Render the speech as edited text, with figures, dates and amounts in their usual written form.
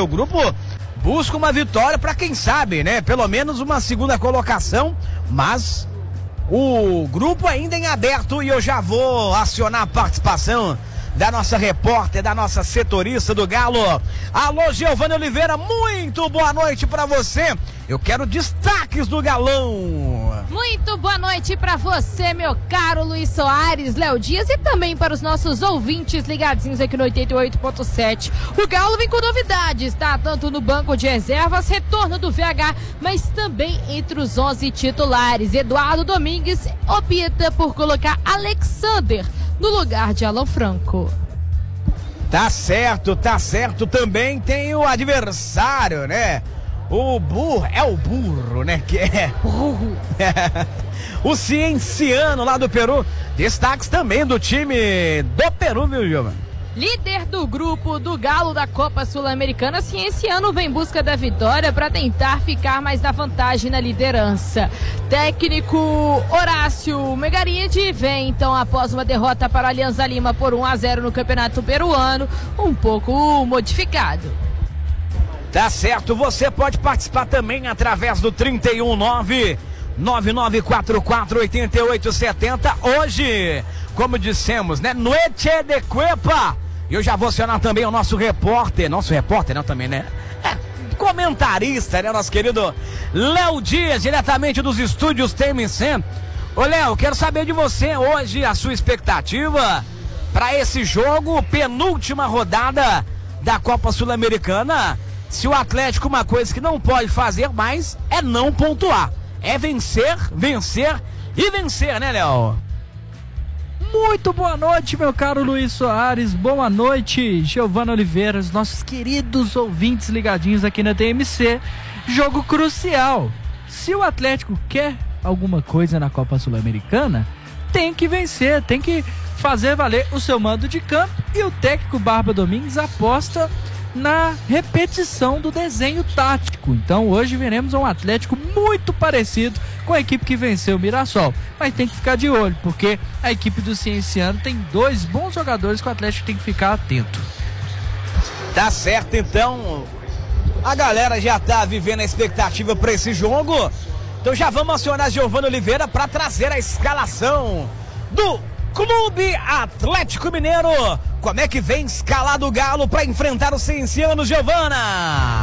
seu grupo busca uma vitória para quem sabe, né? Pelo menos uma segunda colocação, mas o grupo ainda em aberto e eu já vou acionar a participação da nossa repórter, da nossa setorista do Galo. Alô, Giovana Oliveira, muito boa noite pra você. Eu quero destaques do Galão. Muito boa noite pra você, meu caro Luiz Soares, Léo Dias e também para os nossos ouvintes ligadinhos aqui no 88.7. O Galo vem com novidades, tá? Tanto no banco de reservas, retorno do VH, mas também entre os 11 titulares. Eduardo Domingues opta por colocar Alexander no lugar de Alan Franco. Tá certo. Também tem o adversário, né? O burro, né? Que é o Cienciano lá do Peru. Destaques também do time do Peru, viu, Giovana? Líder do grupo do Galo da Copa Sul-Americana, Cienciano vem em busca da vitória para tentar ficar mais na vantagem na liderança. Técnico Horácio Megaride vem então após uma derrota para a Alianza Lima por 1-0 no Campeonato Peruano, um pouco modificado. Tá certo, você pode participar também através do 319-9944-8870. Hoje, como dissemos, né? Noite de Cuepa. Eu já vou acionar também o nosso repórter, não também, né? Comentarista, né? Nosso querido Léo Dias, diretamente dos estúdios TMC. Ô, Léo, quero saber de você hoje a sua expectativa para esse jogo, penúltima rodada da Copa Sul-Americana. Se o Atlético, uma coisa que não pode fazer mais é não pontuar. É vencer, né, Léo? Muito boa noite, meu caro Luiz Soares. Boa noite, Giovana Oliveira, os nossos queridos ouvintes ligadinhos aqui na TMC. Jogo crucial. Se o Atlético quer alguma coisa na Copa Sul-Americana, tem que vencer, tem que fazer valer o seu mando de campo. E o técnico Barba Domingues aposta na repetição do desenho tático. Então hoje veremos um Atlético muito parecido com a equipe que venceu o Mirassol, mas tem que ficar de olho, porque a equipe do Cienciano tem dois bons jogadores que o Atlético tem que ficar atento. Tá certo, então a galera já tá vivendo a expectativa para esse jogo, então já vamos acionar a Giovana Oliveira para trazer a escalação do Clube Atlético Mineiro. Como é que vem escalado o Galo para enfrentar o Cienciano, Giovana?